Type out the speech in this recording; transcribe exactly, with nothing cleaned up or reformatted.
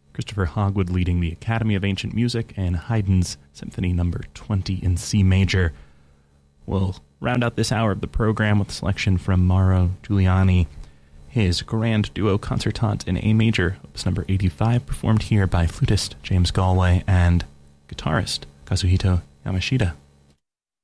Christopher Hogwood leading the Academy of Ancient Music, and Haydn's Symphony Number twenty in C major. We'll round out this hour of the program with a selection from Mauro Giuliani, his Grand Duo Concertant in A major, opus number eighty-five, performed here by flutist James Galway and guitarist Kazuhito Yamashita.